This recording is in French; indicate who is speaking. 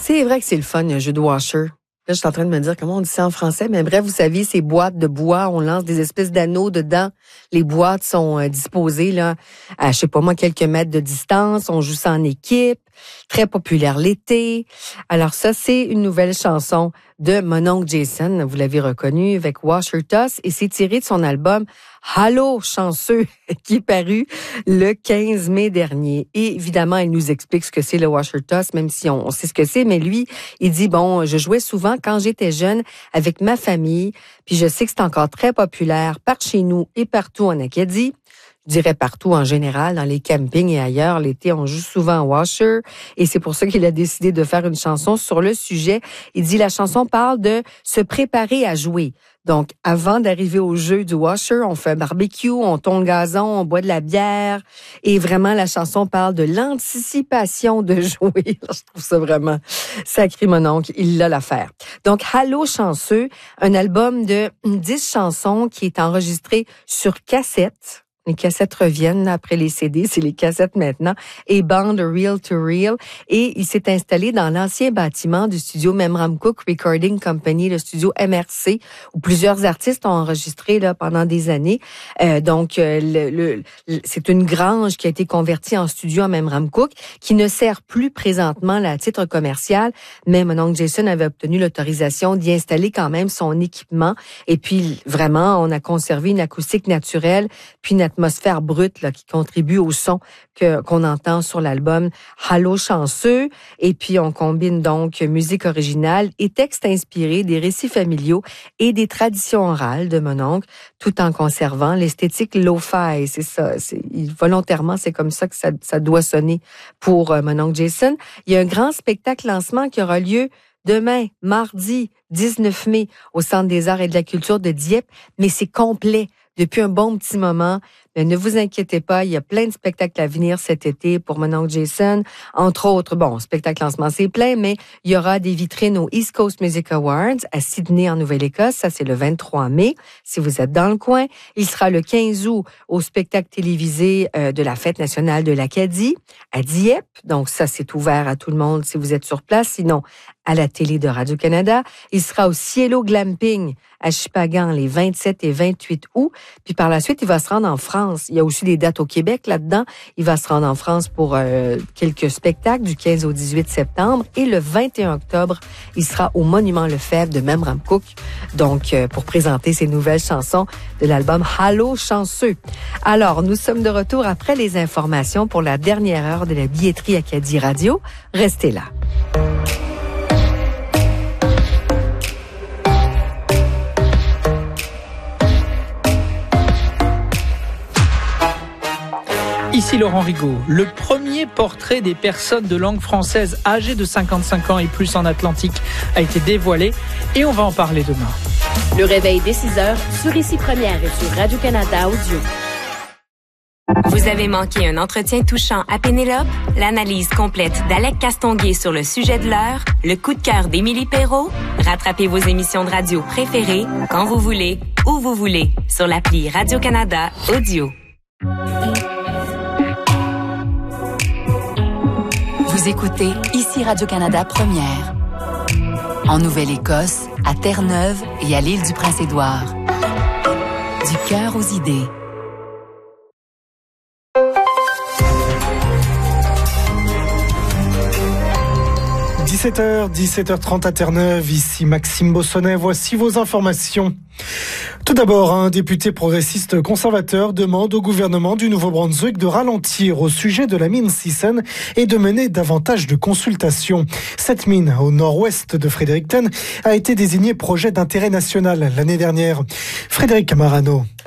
Speaker 1: C'est vrai que c'est le fun, un jeu de washer. Là, je suis en train de me dire comment on dit ça en français, mais bref, vous savez, ces boîtes de bois, on lance des espèces d'anneaux dedans. Les boîtes sont disposées là, à, je sais pas moi, quelques mètres de distance. On joue ça en équipe, très populaire l'été. Alors ça, c'est une nouvelle chanson de mon oncle Jason, vous l'avez reconnu, avec Washer Toss, et c'est tiré de son album Allô chanceux, qui est paru le 15 mai dernier. Et évidemment, il nous explique ce que c'est le Washer Toss, même si on sait ce que c'est, mais lui, il dit, bon, je jouais souvent quand j'étais jeune avec ma famille, puis je sais que c'est encore très populaire par chez nous et partout en Acadie. Je dirais partout en général, dans les campings et ailleurs. L'été, on joue souvent au washer et c'est pour ça qu'il a décidé de faire une chanson sur le sujet. Il dit, la chanson parle de se préparer à jouer. Donc, avant d'arriver au jeu du washer, on fait un barbecue, on tourne le gazon, on boit de la bière et vraiment, la chanson parle de l'anticipation de jouer. Je trouve ça vraiment sacré, mon oncle. Il a l'affaire. Donc, Allô chanceux, un album de 10 chansons qui est enregistré sur cassette. Les cassettes reviennent après les CD, c'est les cassettes maintenant, et bande Reel to Reel. Et il s'est installé dans l'ancien bâtiment du studio Memram Cook Recording Company, le studio MRC, où plusieurs artistes ont enregistré là pendant des années. C'est une grange qui a été convertie en studio à Memram Cook, qui ne sert plus présentement là, à titre commercial, mais mon oncle Jason avait obtenu l'autorisation d'y installer quand même son équipement. Et puis, vraiment, on a conservé une acoustique naturelle, puis une atmosphère brute là, qui contribue au son qu'on entend sur l'album Allô chanceux. Et puis, on combine donc musique originale et textes inspirés des récits familiaux et des traditions orales de mon oncle, tout en conservant l'esthétique lo-fi. C'est ça. Volontairement, c'est comme ça que ça doit sonner pour mon oncle Jason. Il y a un grand spectacle lancement qui aura lieu demain, mardi 19 mai, au Centre des arts et de la culture de Dieppe, mais c'est complet depuis un bon petit moment. Mais ne vous inquiétez pas, il y a plein de spectacles à venir cet été pour mon oncle Jason. Entre autres, bon, spectacle lancement, c'est plein, mais il y aura des vitrines au East Coast Music Awards à Sydney, en Nouvelle-Écosse. Ça, c'est le 23 mai, si vous êtes dans le coin. Il sera le 15 août au spectacle télévisé de la Fête nationale de l'Acadie à Dieppe. Donc, ça, c'est ouvert à tout le monde si vous êtes sur place. Sinon, à la télé de Radio-Canada. Il sera au Cielo Glamping à Chipagan les 27 et 28 août. Puis par la suite, il va se rendre en France. Il y a aussi des dates au Québec là-dedans. Il va se rendre en France pour quelques spectacles du 15 au 18 septembre. Et le 21 octobre, il sera au Monument Lefebvre de Memram Cook. Donc, pour présenter ses nouvelles chansons de l'album Allô chanceux. Alors, nous sommes de retour après les informations pour la dernière heure de la billetterie Acadie Radio. Restez là.
Speaker 2: Ici Laurent Rigaud. Le premier portrait des personnes de langue française âgées de 55 ans et plus en Atlantique a été dévoilé et on va en parler demain.
Speaker 3: Le réveil dès 6h sur Ici Première et sur Radio-Canada Audio.
Speaker 4: Vous avez manqué un entretien touchant à Pénélope? L'analyse complète d'Alec Castonguay sur le sujet de l'heure? Le coup de cœur d'Émilie Perrault? Rattrapez vos émissions de radio préférées quand vous voulez, où vous voulez, sur l'appli Radio-Canada Audio.
Speaker 5: Vous écoutez Ici Radio-Canada Première. En Nouvelle-Écosse, à Terre-Neuve et à l'île du Prince-Édouard. Du cœur aux idées.
Speaker 6: « 17h30 à Terre-Neuve, ici Maxime Bossonnet, voici vos informations. Tout d'abord, un député progressiste conservateur demande au gouvernement du Nouveau-Brunswick de ralentir au sujet de la mine Sisson et de mener davantage de consultations. Cette mine, au nord-ouest de Fredericton, a été désignée projet d'intérêt national l'année dernière. Frédéric Camarano.